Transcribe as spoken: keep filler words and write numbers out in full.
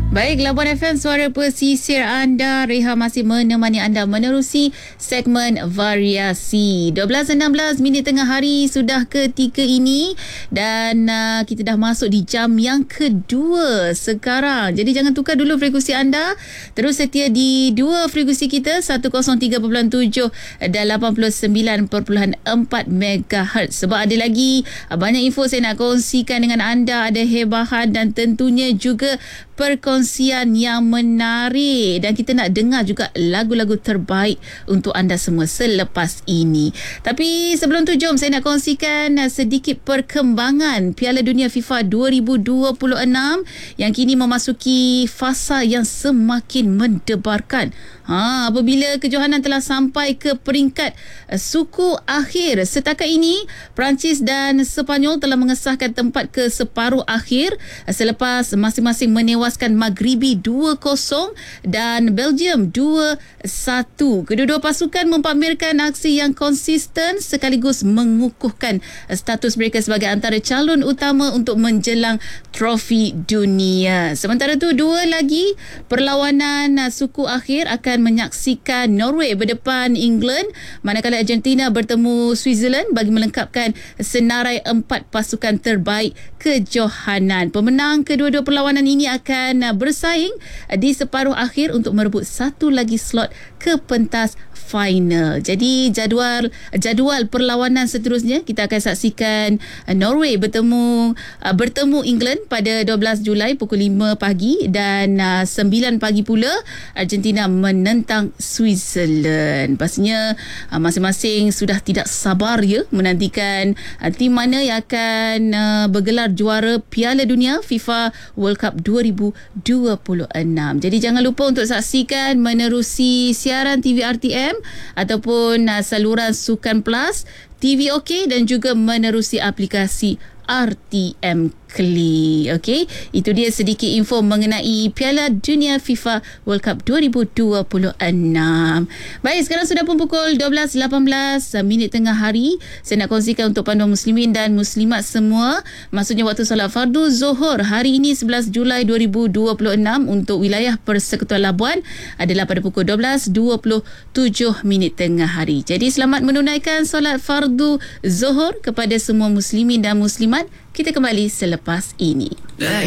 Baik, Labuan F M, suara pesisir anda. Reha masih menemani anda menerusi segmen variasi. dua belas enam belas minit tengah hari sudah ketika ini. Dan uh, kita dah masuk di jam yang kedua sekarang. Jadi jangan tukar dulu frekuensi anda. Terus setia di dua frekuensi kita, seratus tiga perpuluhan tujuh dan lapan puluh sembilan perpuluhan empat megahertz. Sebab ada lagi uh, banyak info saya nak kongsikan dengan anda. Ada hebahan dan tentunya juga perkongsian yang menarik, dan kita nak dengar juga lagu-lagu terbaik untuk anda semua selepas ini. Tapi sebelum tu, jom saya nak kongsikan sedikit perkembangan Piala Dunia FIFA dua ribu dua puluh enam yang kini memasuki fasa yang semakin mendebarkan. Ha, apabila kejohanan telah sampai ke peringkat uh, suku akhir. Setakat ini, Perancis dan Sepanyol telah mengesahkan tempat ke separuh akhir uh, selepas masing-masing menewaskan Maghribi dua kosong dan Belgium dua satu. Kedua-dua pasukan mempamerkan aksi yang konsisten sekaligus mengukuhkan uh, status mereka sebagai antara calon utama untuk menjelang trofi dunia. Sementara tu, dua lagi perlawanan uh, suku akhir akan menyaksikan Norway berdepan England, manakala Argentina bertemu Switzerland bagi melengkapkan senarai empat pasukan terbaik kejohanan. Pemenang kedua-dua perlawanan ini akan bersaing di separuh akhir untuk merebut satu lagi slot ke pentas final. Jadi jadual jadual perlawanan seterusnya kita akan saksikan Norway bertemu bertemu England pada dua belas Julai pukul lima pagi, dan sembilan pagi pula Argentina menentang Switzerland. Pastinya masing-masing sudah tidak sabar ya menantikan tim mana yang akan bergelar juara Piala Dunia FIFA World Cup dua ribu dua puluh enam. Jadi jangan lupa untuk saksikan menerusi siaran T V R T M ataupun uh, saluran Sukan Plus, T V OK, dan juga menerusi aplikasi R T M Klik. Okey, itu dia sedikit info mengenai Piala Dunia FIFA World Cup dua ribu dua puluh enam. Baik, sekarang sudah pun pukul dua belas lapan belas minit tengah hari. Saya nak kongsikan untuk panduan muslimin dan muslimat semua, maksudnya waktu solat fardu Zuhur hari ini sebelas Julai dua ribu dua puluh enam untuk wilayah Persekutuan Labuan adalah pada pukul dua belas dua puluh tujuh minit tengah hari. Jadi selamat menunaikan solat fardu Zuhur kepada semua muslimin dan muslimat. Kita kembali selepas ini.